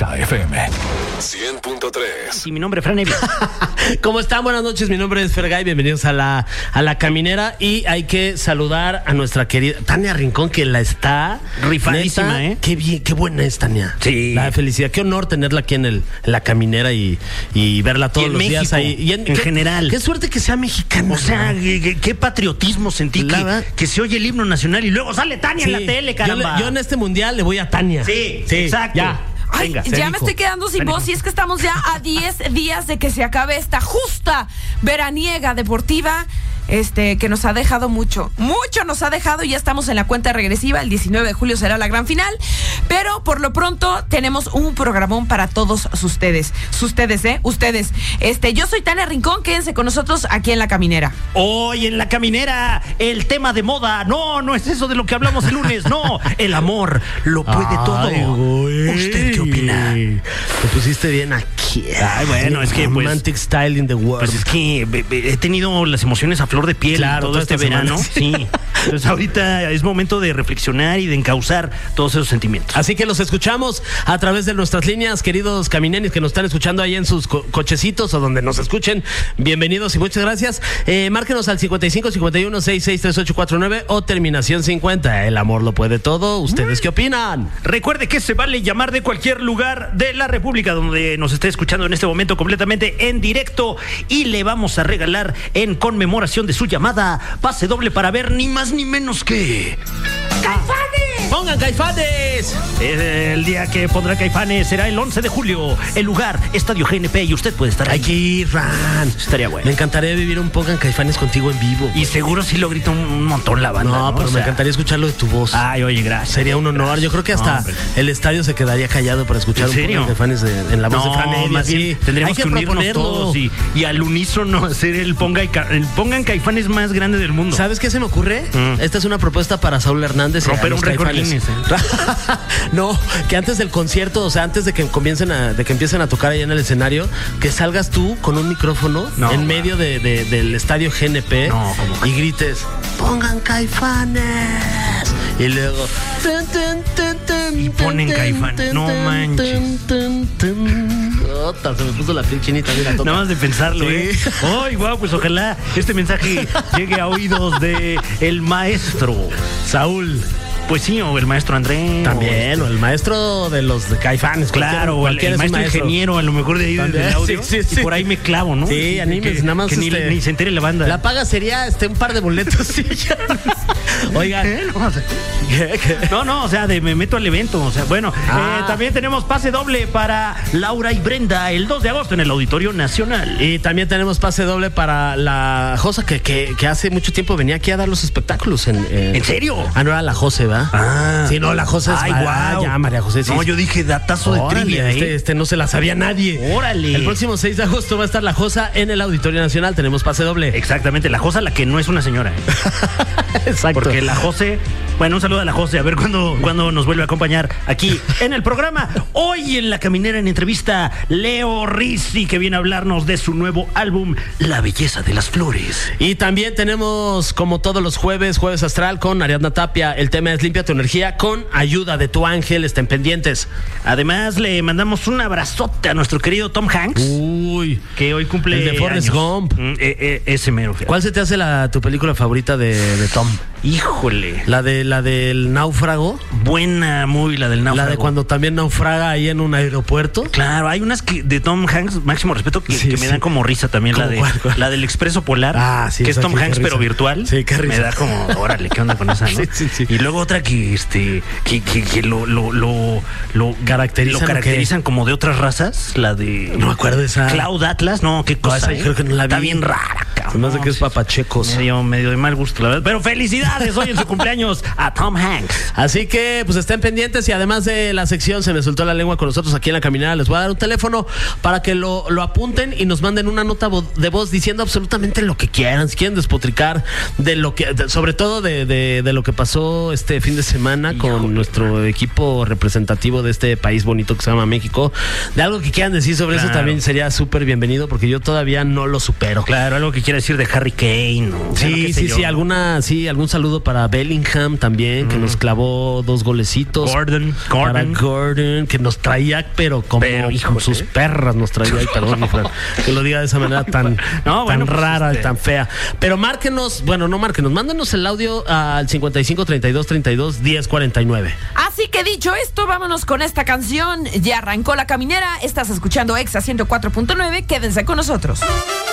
Exa FM 100.3. Y mi nombre es Fran Evia. ¿Cómo están? Buenas noches, mi nombre es Fergay, bienvenidos a la caminera. Y hay que saludar a nuestra querida Tania Rincón, que la está rifadísima, neta, qué bien, qué buena es Tania. Sí. La felicidad, qué honor tenerla aquí en la caminera y verla todos los días ahí. Y en general. Qué suerte que sea mexicana. O sea, qué patriotismo sentí que se oye el himno nacional y luego sale Tania en la tele, caramba. Yo en este mundial le voy a Tania. Sí, exacto. Ya. Ay, venga, ya me estoy quedando sin voz y es que estamos ya a 10 días de que se acabe esta justa veraniega deportiva que nos ha dejado mucho nos ha dejado y ya estamos en la cuenta regresiva. El 19 de julio será la gran final, pero por lo pronto tenemos un programón para todos ustedes. Yo soy Tania Rincón, quédense con nosotros aquí en La Caminera. Hoy en La Caminera, el tema de moda. No es eso de lo que hablamos el lunes, no. El amor lo puede todo. Güey. ¿Usted qué opina? Te pusiste bien aquí. Ay, bueno, es que romantic style in the world. Pues es que he tenido las emociones a flor de piel todo este verano. Sí. Entonces ahorita es momento de reflexionar y de encauzar todos esos sentimientos. Así que los escuchamos a través de nuestras líneas, queridos camineros que nos están escuchando ahí en sus cochecitos o donde nos escuchen. Bienvenidos y muchas gracias. Márquenos al 55 51 66 3849 o terminación 50. El amor lo puede todo. ¿Ustedes qué opinan? Recuerde que se vale llamar de cualquier lugar de la República donde nos esté escuchando en este momento completamente en directo y le vamos a regalar en conmemoración de su llamada pase doble para ver ni más ni menos que ¡Caifanes! ¡Pongan Caifanes! El día que pondrá Caifanes será el 11 de julio. El lugar, Estadio GNP, y usted puede estar ahí. Hay que ir, Ran. Estaría bueno. Me encantaría vivir un Pongan Caifanes contigo en vivo. Y seguro sí lo grita un montón la banda. No, pero me encantaría escucharlo de tu voz. Ay, oye, gracias. Sería un honor. Yo creo que hasta el estadio se quedaría callado para escuchar un Pongan Caifanes en la voz de Fran Evia. Más bien, tendríamos que unirnos todos y al unísono hacer el Pongan Caifanes más grande del mundo. ¿Sabes qué se me ocurre? Esta es una propuesta para Saúl Hernández. Romper un récord Guinness. No, que antes del concierto, o sea, antes de que empiecen a tocar allá en el escenario, que salgas tú con un micrófono en medio del estadio GNP y grites, ¡Pongan Caifanes! Y luego y ponen Caifanes. No manches. Se me puso la piel chinita, mira, toca. Nada más de pensarlo, Ay, guau, pues ojalá este mensaje llegue a oídos de el maestro Saúl. Pues sí, o el maestro Andrés. También, o el maestro de los de Caifanes. Claro, o el maestro ingeniero, a lo mejor de ahí del audio. Sí. Y por ahí me clavo, ¿no? Sí, anímense, nada más. Que ni se entere la banda. La paga sería un par de boletos. Sí, oigan. No, o sea, me meto al evento. O sea, bueno, también tenemos pase doble para Laura y Brenda el 2 de agosto en el Auditorio Nacional. Y también tenemos pase doble para la Josa, que hace mucho tiempo venía aquí a dar los espectáculos. ¿En serio? No era la Jose, ¿verdad? Sí, no, la Jose es... Ay, guau. Ya, María José, sí. No, yo dije datazo de trivia, Este no se la sabía nadie. Órale. El próximo 6 de agosto va a estar la Josa en el Auditorio Nacional. Tenemos pase doble. Exactamente, la Josa, la que no es una señora. Exacto. Porque la Jose... Bueno, un saludo a la Jose, a ver cuándo nos vuelve a acompañar aquí en el programa. Hoy en La Caminera, en entrevista, Leo Rizzi, que viene a hablarnos de su nuevo álbum, La Belleza de las Flores. Y también tenemos, como todos los jueves astral con Ariadna Tapia. El tema es Limpia tu energía con ayuda de tu ángel. Estén pendientes. Además, le mandamos un abrazote a nuestro querido Tom Hanks. Uy, que hoy cumple el de Forrest Gump. Ese mero. Fíjate. ¿Cuál se te hace tu película favorita de Tom? Híjole. La del náufrago. Buena, muy la del náufrago. La de cuando también naufraga ahí en un aeropuerto. Claro, hay unas de Tom Hanks, máximo respeto, que me dan como risa también. La del Expreso Polar, que es Tom Hanks pero virtual. Sí, qué risa. Me da como, órale, ¿qué onda con esa, no? Sí. Y luego otra que lo caracterizan como de otras razas. La de... No me acuerdo de esa. Cloud Atlas, no, qué cosa. Esa creo que no la vi. Está bien rara, cabrón. No sé qué es papachecos. Medio de mal gusto, la verdad. Pero felicidades hoy en su cumpleaños a Tom Hanks. Así que, pues estén pendientes y además de la sección Se me soltó la lengua con nosotros aquí en La Caminera, les voy a dar un teléfono para que lo apunten y nos manden una nota de voz diciendo absolutamente lo que quieran. Si quieren despotricar de lo que, sobre todo de lo que pasó este fin de semana con nuestro equipo representativo de este país bonito que se llama México, de algo que quieran decir sobre eso también sería súper bienvenido, porque yo todavía no lo supero. Claro, algo que quiera decir de Harry Kane. Sí, algún saludo para Bellingham también, que nos clavó 2 golecitos. Gordon. Para Gordon, que nos traía, pero con sus perras nos traía. Ay, perdón, mi Fran, que lo diga de esa manera tan rara, tan fea. Pero márquenos, mándenos el audio al 55 32 32 10 49. Así que dicho esto, vámonos con esta canción. Ya arrancó La Caminera, estás escuchando Exa 104.9, quédense con nosotros.